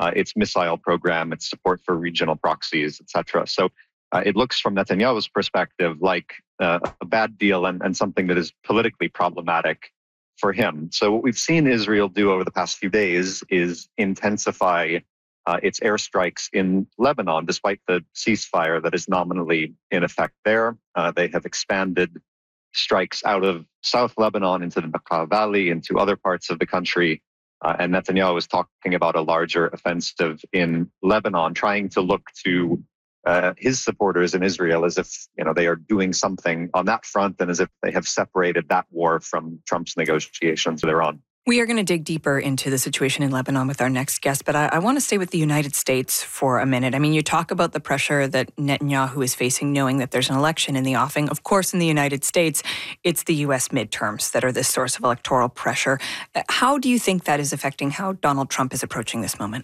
its missile program, its support for regional proxies, etc. So it looks from Netanyahu's perspective like a bad deal and something that is politically problematic for him. So what we've seen Israel do over the past few days is intensify its airstrikes in Lebanon, despite the ceasefire that is nominally in effect there. They have expanded strikes out of South Lebanon into the Bekaa Valley, into other parts of the country. And Netanyahu is talking about a larger offensive in Lebanon, trying to look to his supporters in Israel as if they are doing something on that front and as if they have separated that war from Trump's negotiations with Iran. We are going to dig deeper into the situation in Lebanon with our next guest, but I want to stay with the United States for a minute. I mean, you talk about the pressure that Netanyahu is facing, knowing that there's an election in the offing. Of course, in the United States, it's the U.S. midterms that are this source of electoral pressure. How do you think that is affecting how Donald Trump is approaching this moment?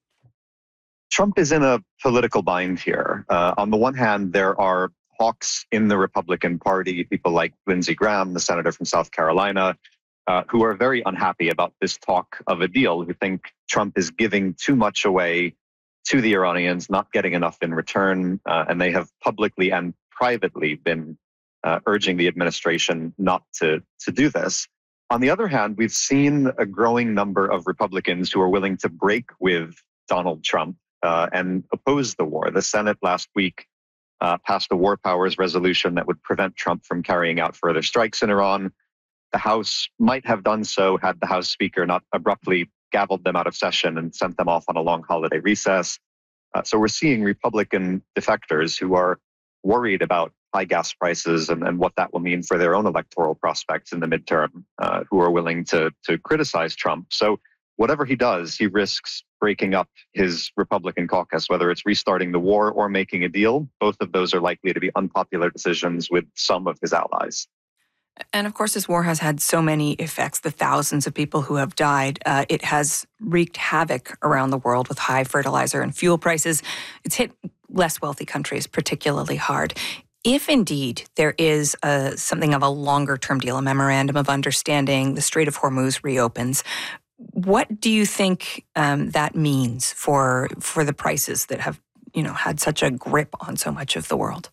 Trump is in a political bind here. On the one hand, there are hawks in the Republican Party, people like Lindsey Graham, the senator from South Carolina, who are very unhappy about this talk of a deal, who think Trump is giving too much away to the Iranians, not getting enough in return, and they have publicly and privately been urging the administration not to do this. On the other hand, we've seen a growing number of Republicans who are willing to break with Donald Trump and oppose the war. The Senate last week passed a war powers resolution that would prevent Trump from carrying out further strikes in Iran. The House might have done so had the House Speaker not abruptly gavelled them out of session and sent them off on a long holiday recess. So we're seeing Republican defectors who are worried about high gas prices and what that will mean for their own electoral prospects in the midterm, who are willing to criticize Trump. So whatever he does, he risks breaking up his Republican caucus, whether it's restarting the war or making a deal. Both of those are likely to be unpopular decisions with some of his allies. And of course, this war has had so many effects, the thousands of people who have died. It has wreaked havoc around the world with high fertilizer and fuel prices. It's hit less wealthy countries particularly hard. If indeed there is something of a longer-term deal, a memorandum of understanding, the Strait of Hormuz reopens, what do you think that means for the prices that have had such a grip on so much of the world?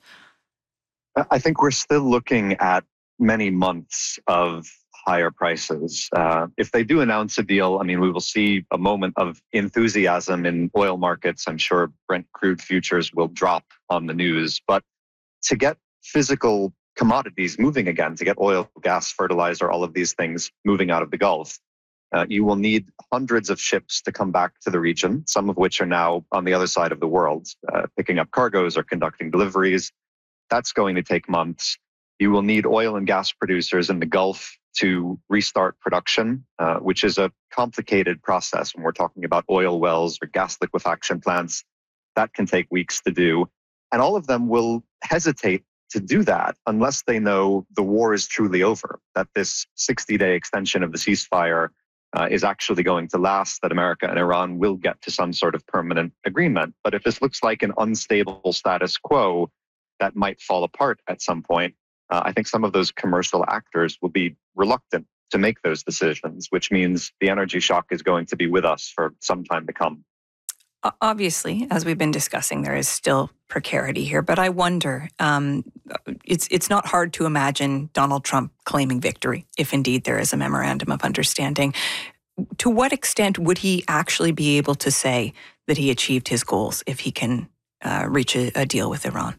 I think we're still looking at many months of higher prices. If they do announce a deal, I mean, we will see a moment of enthusiasm in oil markets. I'm sure Brent crude futures will drop on the news. But to get physical commodities moving again, to get oil, gas, fertilizer, all of these things moving out of the Gulf, you will need hundreds of ships to come back to the region, some of which are now on the other side of the world, picking up cargoes or conducting deliveries. That's going to take months. You will need oil and gas producers in the Gulf to restart production, which is a complicated process when we're talking about oil wells or gas liquefaction plants. That can take weeks to do. And all of them will hesitate to do that unless they know the war is truly over, that this 60-day extension of the ceasefire is actually going to last, that America and Iran will get to some sort of permanent agreement. But if this looks like an unstable status quo that might fall apart at some point, I think some of those commercial actors will be reluctant to make those decisions, which means the energy shock is going to be with us for some time to come. Obviously, as we've been discussing, there is still precarity here, but I wonder, it's not hard to imagine Donald Trump claiming victory if indeed there is a memorandum of understanding. To what extent would he actually be able to say that he achieved his goals if he can reach a deal with Iran?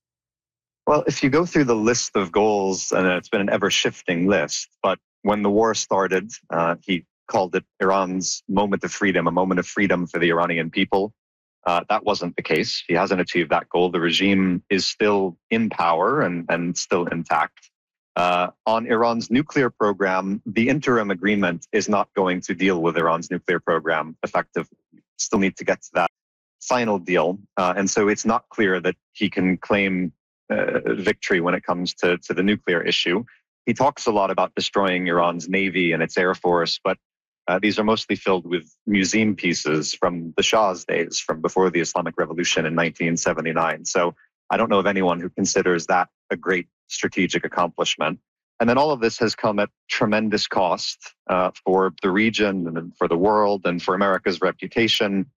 Well, if you go through the list of goals, and it's been an ever-shifting list, but when the war started, he called it Iran's moment of freedom, a moment of freedom for the Iranian people. That wasn't the case. He hasn't achieved that goal. The regime is still in power and still intact. On Iran's nuclear program, the interim agreement is not going to deal with Iran's nuclear program effectively. Still need to get to that final deal. And so it's not clear that he can claim victory when it comes to the nuclear issue. He talks a lot about destroying Iran's navy and its air force, but these are mostly filled with museum pieces from the Shah's days, from before the Islamic Revolution in 1979. So I don't know of anyone who considers that a great strategic accomplishment. And then all of this has come at tremendous cost for the region and for the world and for America's reputation.